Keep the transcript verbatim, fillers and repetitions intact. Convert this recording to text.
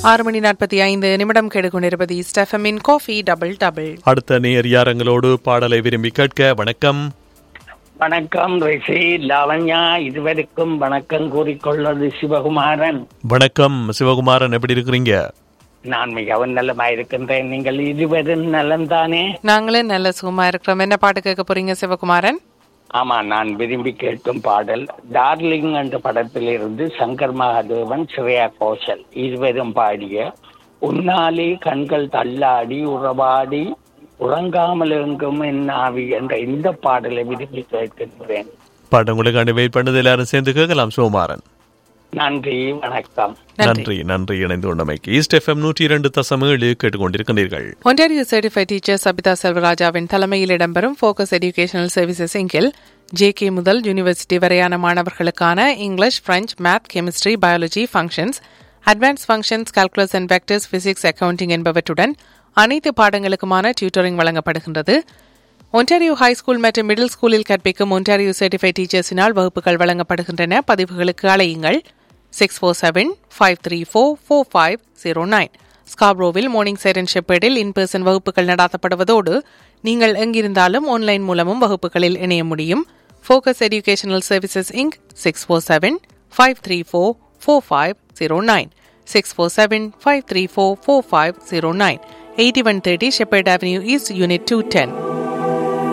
ஆறு மணி நாற்பத்தி ஐந்து நிமிடம் கேட்டுக்கொண்டிருப்பது ஸ்டெஃபமின் காஃபி டபுள் டபுள். அடுத்த நேர் யாரங்களோடு பாடலை விரும்பி கேட்க வணக்கம். வணக்கம் ரிஷி லாவண்யா, இதுவரைக்கும் வணக்கம் கூறிக்கொள்வது சிவகுமாரன். வணக்கம் சிவகுமாரன், எப்படி இருக்கிறீங்க? நான் மிகவும் நலமா இருக்கின்றேன். நீங்கள் இருவரும் நலம் தானே? நாங்களும் நல்ல சுகமா இருக்கிறோம். என்ன பாட்டு கேட்க போறீங்க சிவகுமாரன்? ஆமா, நான் விரும்பி கேட்கும் பாடல் டார்லிங் என்ற படத்திலிருந்து சங்கர் மகாதேவன், ஸ்ரேயா கோஷல் இருவரும் பாடிய உன்னாலே கண்கள் தள்ளாடி உறவாடி உறங்காமல் எங்கும் என் ஆவி என்ற இந்த பாடலை விரும்பி கேட்கின்றேன். பாடம் உங்களுக்கு வெயிட் பண்ணது, எல்லாரும் சேர்ந்து கேட்கலாம். சிவகுமாரன் நன்றி, வணக்கம். நன்றி நன்றி இணைந்து கொண்டமைக்கு. ஈஸ்ட் எஃப்எம் நூற்றி இரண்டு தசம் ஏழு கேட்டுக்கொண்டிருக்கிறீர்கள். ஒன்டாரியோ சர்டிஃபைட் டீச்சர் சபிதா செல்வராஜாவின் தலைமையில் இடம்பெறும் ஃபோக்கஸ் எஜுகேஷனல் சர்வீசஸ் இங்கில் ஜேகே முதல் யூனிவர்சிட்டி வரையான மாணவர்களுக்கான English, French, math, chemistry, biology, functions, advance functions, calculus and vectors, physics, accounting என்பவற்றுடன் அனைத்து பாடங்களுக்குமான டியூட்டரிங் வழங்கப்படுகின்றது. ஒன்டாரியோ ஹைஸ்கூல் மற்றும் மிடில் ஸ்கூலில் கற்பிக்கும் ஒன்டாரியோ சர்டிஃபைட் டீச்சர்ஸினால் வகுப்புகள் வழங்கப்படுகின்றன. பதிவுகளுக்கு அழையுங்கள் six four seven five three four four five zero nine. ஸ்காப்ரோவில் morning siren ஷெப்பேர்டில் in person வகுப்புகள் நடாத்தப்படுவதோடு நீங்கள் எங்கிருந்தாலும் ஆன்லைன் மூலமும் வகுப்புகளில் இணைய முடியும். Focus educational services ink six four seven five three four four five zero nine six four seven five three four four five zero nine. Eighty one thirty shepherd avenue east, unit two ten.